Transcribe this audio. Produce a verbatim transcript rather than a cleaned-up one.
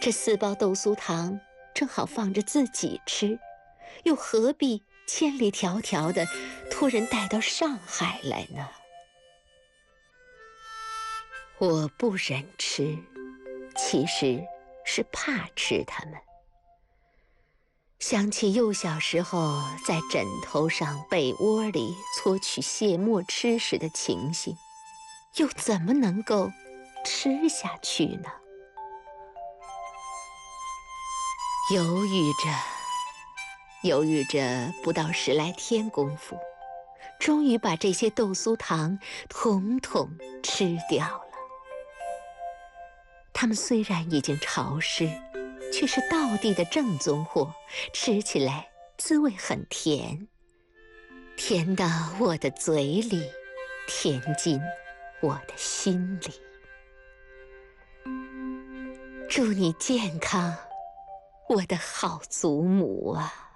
这四包豆酥糖正好放着自己吃，又何必千里迢迢的托人带到上海来呢？我不忍吃，其实是怕吃它们。想起幼小时候在枕头上、被窝里搓取芥末吃时的情形，又怎么能够吃下去呢？犹豫着，犹豫着不到十来天功夫，终于把这些豆酥糖统统吃掉了。它们虽然已经潮湿，却是道地的正宗货，吃起来滋味很甜，甜到我的嘴里，甜进我的心里。祝你健康，我的好祖母啊！